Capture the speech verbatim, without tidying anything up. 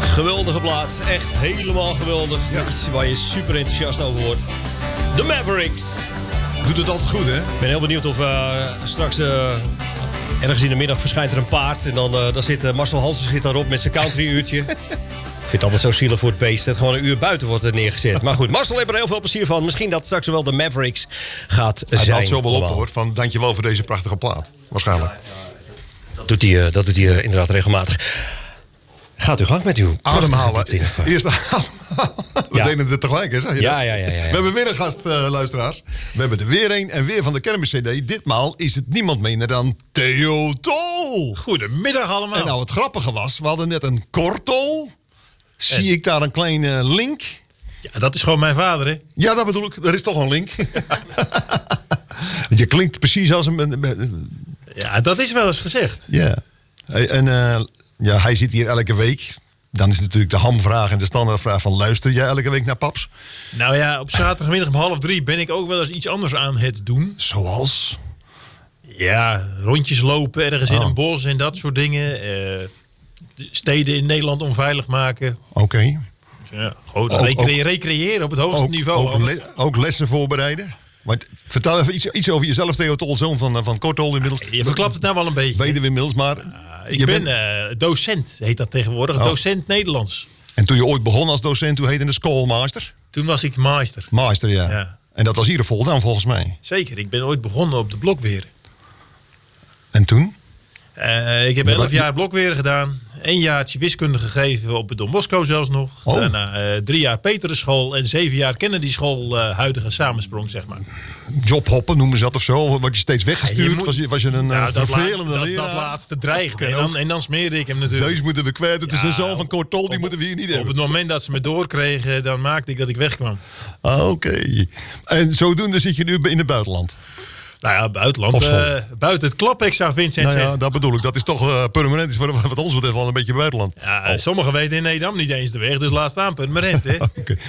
Geweldige plaat. Echt helemaal geweldig. Ja. Iets waar je super enthousiast over wordt. De Mavericks. Doet het altijd goed, hè? Ik ben heel benieuwd of uh, straks... Uh, ergens in de middag verschijnt er een paard. En dan, uh, dan zit uh, Marcel Hansen zit daarop met zijn country-uurtje. Ik vind het altijd zo zielig voor het beest dat gewoon een uur buiten wordt neergezet. Maar goed, Marcel heeft er heel veel plezier van. Misschien dat straks wel de Mavericks gaat Hij zijn. haalt zo wel op, allemaal. hoor. Van dankjewel voor deze prachtige plaat. Waarschijnlijk. Dat doet hij, uh, dat doet hij uh, inderdaad regelmatig. Gaat u gang met uw... Ademhalen. Eerst ademhalen. We Ja. deden het tegelijk, hè? Zeg je Ja, dat? ja, ja, ja, ja. We hebben weer een gast, uh, luisteraars. We hebben er weer een en weer van de Kermis-C D. Ditmaal is het niemand minder dan Theo Tol. Goedemiddag allemaal. En nou, het grappige was, we hadden net een kortol. Zie En? ik daar een kleine link? Ja, dat is gewoon mijn vader, hè? Ja, dat bedoel ik. Er is toch een link. Je klinkt precies als een... Ja, dat is wel eens gezegd. Ja. En uh, ja, hij zit hier elke week. Dan is het natuurlijk de hamvraag en de standaardvraag van... luister jij elke week naar Paps? Nou ja, op zaterdagmiddag om half drie ben ik ook wel eens iets anders aan het doen. Zoals? Ja, rondjes lopen ergens in Oh. een bos en dat soort dingen. Uh, de steden in Nederland onveilig maken. Oké. Okay. Ja, gewoon Ook- recre- ook- recreëren op het hoogste Ook, niveau. ook, le- ook lessen voorbereiden? Want, vertel even iets, iets over jezelf, Theo Tol, zoon van, van Kortol inmiddels. Je verklapt het nou wel een beetje. Weten we inmiddels, maar... Ik je ben bent- uh, docent, heet dat tegenwoordig. Oh. Docent Nederlands. En toen je ooit begon als docent, toen heette het schoolmaster? Toen was ik master. Master, ja. Ja. En dat was hier voldaan volgens mij. Zeker, ik ben ooit begonnen op de blokweren. En toen? Uh, ik heb Ja, elf maar- jaar blokweren gedaan. Een jaartje wiskunde gegeven op het Don Bosco zelfs nog. Oh. Daarna uh, drie jaar Peterschool en zeven jaar Kennedy School, uh, huidige samensprong, zeg maar. Jobhoppen noemen ze dat of zo? Of word je steeds weggestuurd? Ja, je moet- was, je, was je een Nou, uh, dat, vervelende laat, dat, leraar? dat laatste dreigde. Ken En ook. dan, en dan smeerde ik hem natuurlijk. Deze moeten we kwijt. Het is Ja, een zoon van op- Kortol, die op- moeten we hier niet Op hebben. het moment dat ze me doorkregen, dan maakte ik dat ik wegkwam. Ah, Oké. En zodoende zit je nu in het buitenland? Nou ja, buitenland. Op school. Uh, buiten het klapek zou Vincent Nou ja, zeggen. dat bedoel ik. Dat is toch uh, permanent. Is wat, wat ons betreft wel een beetje buitenland. Ja, sommigen weten in Nederland niet eens de weg, dus laat staan permanent. Hè? Oké.